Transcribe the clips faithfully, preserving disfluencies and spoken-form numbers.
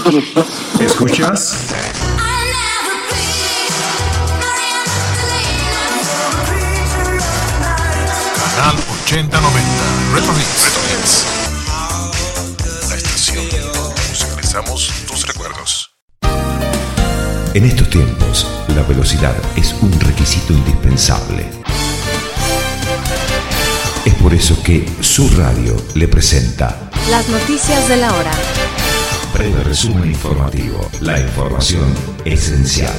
¿Escuchas? Canal ochenta noventa Retro Hits. Retro Hits. La estación donde musicalizamos tus recuerdos. En estos tiempos, la velocidad es un requisito indispensable. Es por eso que su radio le presenta las noticias de la hora. Breve resumen informativo. La información esencial.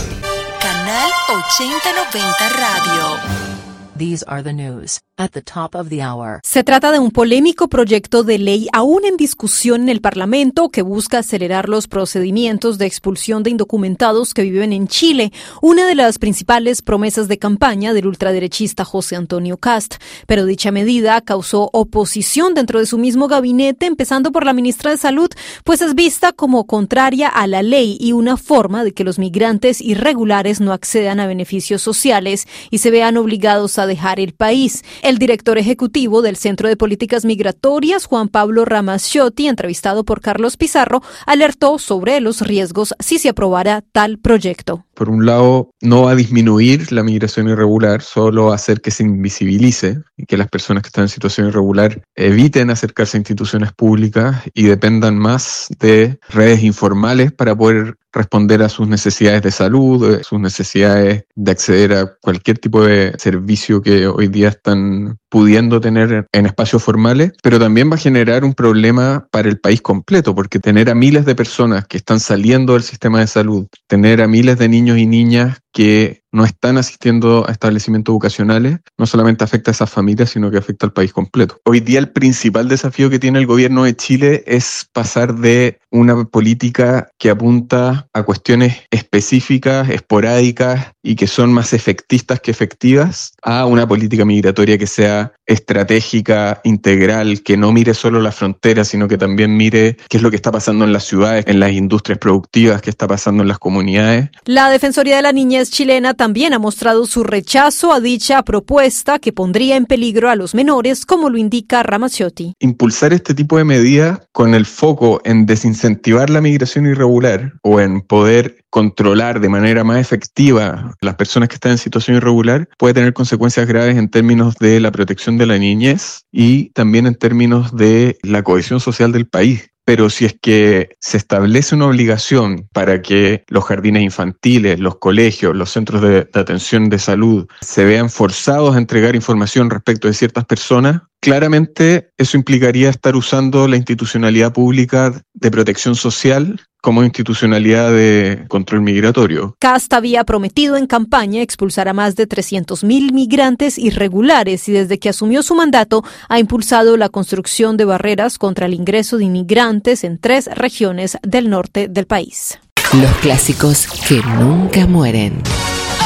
Canal ochenta noventa Radio. These are the news at the top of the hour. Se trata de un polémico proyecto de ley aún en discusión en el Parlamento que busca acelerar los procedimientos de expulsión de indocumentados que viven en Chile, una de las principales promesas de campaña del ultraderechista José Antonio Kast. Pero dicha medida causó oposición dentro de su mismo gabinete, empezando por la ministra de Salud, pues es vista como contraria a la ley y una forma de que los migrantes irregulares no accedan a beneficios sociales y se vean obligados a dejar el país. El director ejecutivo del Centro de Políticas Migratorias, Juan Pablo Ramaciotti, entrevistado por Carlos Pizarro, alertó sobre los riesgos si se aprobara tal proyecto. Por un lado, no va a disminuir la migración irregular, solo va a hacer que se invisibilice y que las personas que están en situación irregular eviten acercarse a instituciones públicas y dependan más de redes informales para poder responder a sus necesidades de salud, sus necesidades de acceder a cualquier tipo de servicio que hoy día están pudiendo tener en espacios formales, pero también va a generar un problema para el país completo, porque tener a miles de personas que están saliendo del sistema de salud, tener a miles de niños y niñas que no están asistiendo a establecimientos educacionales, no solamente afecta a esas familias, sino que afecta al país completo. Hoy día el principal desafío que tiene el gobierno de Chile es pasar de una política que apunta a cuestiones específicas, esporádicas y que son más efectistas que efectivas, a una política migratoria que sea estratégica, integral, que no mire solo la frontera, sino que también mire qué es lo que está pasando en las ciudades, en las industrias productivas, qué está pasando en las comunidades. La Defensoría de la Niñez chilena también ha mostrado su rechazo a dicha propuesta que pondría en peligro a los menores, como lo indica Ramaciotti. Impulsar este tipo de medidas con el foco en desincentivar la migración irregular o en poder controlar de manera más efectiva las personas que están en situación irregular puede tener consecuencias graves en términos de la protección de la niñez y también en términos de la cohesión social del país. Pero si es que se establece una obligación para que los jardines infantiles, los colegios, los centros de, de atención de salud se vean forzados a entregar información respecto de ciertas personas, claramente eso implicaría estar usando la institucionalidad pública de protección social como institucionalidad de control migratorio. Kast había prometido en campaña expulsar a más de trescientos mil migrantes irregulares y desde que asumió su mandato ha impulsado la construcción de barreras contra el ingreso de inmigrantes en tres regiones del norte del país. Los clásicos que nunca mueren.